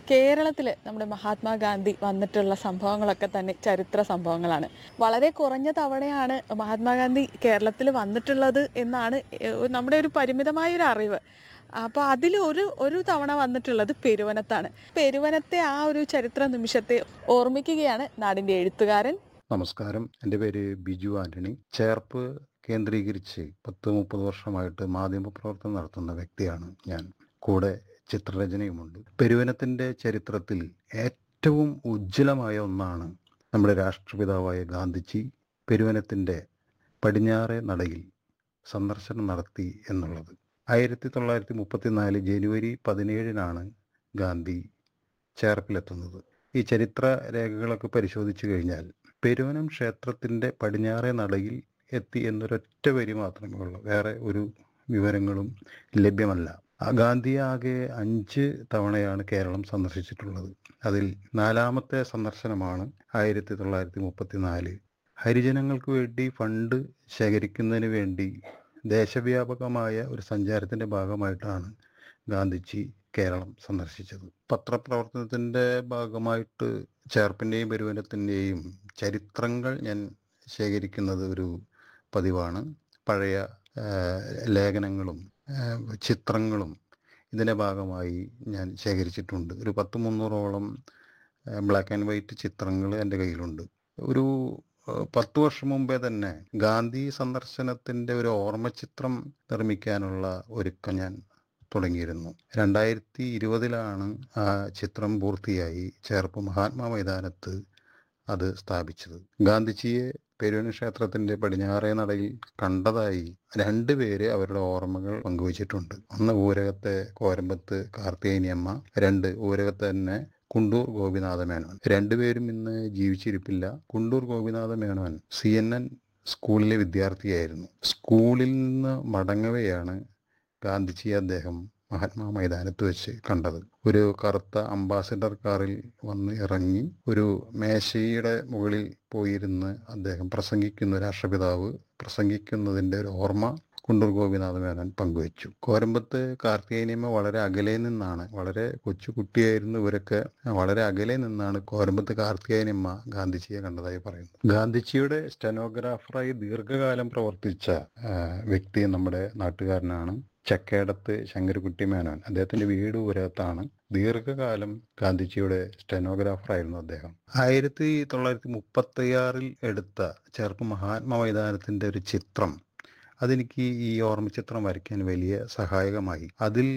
കേരളത്തിൽ നമ്മുടെ മഹാത്മാഗാന്ധി വന്നിട്ടുള്ള സംഭവങ്ങളൊക്കെ തന്നെ ചരിത്ര സംഭവങ്ങളാണ്. വളരെ കുറഞ്ഞ തവണയാണ് മഹാത്മാഗാന്ധി കേരളത്തിൽ വന്നിട്ടുള്ളത് എന്നാണ് നമ്മുടെ ഒരു പരിമിതമായൊരു അറിവ്. അപ്പോൾ അതിൽ ഒരു തവണ വന്നിട്ടുള്ളത് പെരുവനത്താണ്. പെരുവനത്തെ ആ ഒരു ചരിത്ര നിമിഷത്തെ ഓർമ്മിക്കുകയാണ് നാടിൻ്റെ എഴുത്തുകാരൻ. നമസ്കാരം. എൻ്റെ പേര് ബിജു ആന്റണി. ചേർപ്പ് കേന്ദ്രീകരിച്ച് 10-30 വർഷമായിട്ട് മാധ്യമപ്രവർത്തനം നടത്തുന്ന വ്യക്തിയാണ് ഞാൻ. കൂടെ ചിത്രരചനയുമുണ്ട്. പെരുവനത്തിൻ്റെ ചരിത്രത്തിൽ ഏറ്റവും ഉജ്ജ്വലമായ ഒന്നാണ് നമ്മുടെ രാഷ്ട്രപിതാവായ ഗാന്ധിജി പെരുവനത്തിൻ്റെ പടിഞ്ഞാറേ നടയിൽ സന്ദർശനം നടത്തി എന്നുള്ളത്. 1934 ജനുവരി 17 ഗാന്ധി ചേർപ്പിലെത്തുന്നത്. ഈ ചരിത്ര രേഖകളൊക്കെ പരിശോധിച്ചു കഴിഞ്ഞാൽ പെരുവനം ക്ഷേത്രത്തിൻ്റെ പടിഞ്ഞാറേ നടയിൽ എത്തി എന്നൊരൊറ്റ വരി മാത്രമേ ഉള്ളൂ. വേറെ ഒരു വിവരങ്ങളും ലഭ്യമല്ല. ഗാന്ധി ആകെ 5 തവണയാണ് കേരളം സന്ദർശിച്ചിട്ടുള്ളത്. അതിൽ 4ാമത്തെ സന്ദർശനമാണ് 1934. ഹരിജനങ്ങൾക്ക് വേണ്ടി ഫണ്ട് ശേഖരിക്കുന്നതിന് വേണ്ടി ദേശവ്യാപകമായ ഒരു സഞ്ചാരത്തിൻ്റെ ഭാഗമായിട്ടാണ് ഗാന്ധിജി കേരളം സന്ദർശിച്ചത്. പത്രപ്രവർത്തനത്തിൻ്റെ ഭാഗമായിട്ട് ചേർപ്പിൻ്റെയും പെരുവനത്തിൻ്റെയും ചരിത്രങ്ങൾ ഞാൻ ശേഖരിക്കുന്നത് ഒരു പതിവാണ്. പഴയ ലേഖനങ്ങളും ചിത്രങ്ങളും ഇതിൻ്റെ ഭാഗമായി ഞാൻ ശേഖരിച്ചിട്ടുണ്ട്. ഒരു 10-300ഓളം ബ്ലാക്ക് ആൻഡ് വൈറ്റ് ചിത്രങ്ങൾ എൻ്റെ കയ്യിലുണ്ട്. ഒരു 10 വർഷം മുമ്പേ തന്നെ ഗാന്ധി സന്ദർശനത്തിൻ്റെ ഒരു ഓർമ്മചിത്രം നിർമ്മിക്കാനുള്ള ഒരുക്കം ഞാൻ തുടങ്ങിയിരുന്നു. 2020 ആ ചിത്രം പൂർത്തിയായി ചേർപ്പ് മഹാത്മാ മൈതാനത്ത് അത് സ്ഥാപിച്ചത്. ഗാന്ധിജിയെ പെരുവന ക്ഷേത്രത്തിൻ്റെ പടിഞ്ഞാറേ നടയിൽ കണ്ടതായി 2 പേര് അവരുടെ ഓർമ്മകൾ പങ്കുവച്ചിട്ടുണ്ട്. ഒന്ന് ഊരകത്തെ കോരമ്പത്ത് കാർത്തികേയനിയമ്മ, 2 ഊരകത്തെ തന്നെ കുണ്ടൂർ ഗോപിനാഥ മേനോൻ. 2 പേരും ഇന്ന് ജീവിച്ചിരിപ്പില്ല. കുണ്ടൂർ ഗോപിനാഥ മേനോൻ CNN സ്കൂളിലെ വിദ്യാർത്ഥിയായിരുന്നു. സ്കൂളിൽ നിന്ന് മടങ്ങവെയാണ് ഗാന്ധിജിയെ അദ്ദേഹം മഹാത്മാ മൈതാനത്ത് വെച്ച് കണ്ടത്. ഒരു കറുത്ത അംബാസിഡർ കാറിൽ വന്ന് ഇറങ്ങി ഒരു മേശയുടെ മുകളിൽ പോയിരുന്ന് അദ്ദേഹം രാഷ്ട്രപിതാവ് പ്രസംഗിക്കുന്നതിൻ്റെ ഒരു ഓർമ്മ കുണ്ടൂർ ഗോപിനാഥ മേനോൻ പങ്കുവച്ചു. കോരമ്പത്ത് കാർത്തികേയനിയമ്മ വളരെ അകലെ നിന്നാണ്, വളരെ കൊച്ചു കുട്ടിയായിരുന്നു ഇവരൊക്കെ, വളരെ അകലെ നിന്നാണ് കോരമ്പത്ത് കാർത്തികേയനിയമ്മ ഗാന്ധിജിയെ കണ്ടതായി പറയുന്നു. ഗാന്ധിജിയുടെ സ്റ്റെനോഗ്രാഫറായി ദീർഘകാലം പ്രവർത്തിച്ച വ്യക്തി നമ്മുടെ നാട്ടുകാരനാണ് ചക്കേടത്ത് ശങ്കരകുട്ടി മേനോൻ. അദ്ദേഹത്തിൻ്റെ വീട് ഊരകത്താണ്. ദീർഘകാലം ഗാന്ധിജിയുടെ സ്റ്റെനോഗ്രാഫറായിരുന്നു അദ്ദേഹം. 1936 എടുത്ത ചേർപ്പ് മഹാത്മാ മൈതാനത്തിൻ്റെ ഒരു ചിത്രം, അതെനിക്ക് ഈ ഓർമ്മ ചിത്രം വരയ്ക്കാൻ വലിയ സഹായകമായി. അതിൽ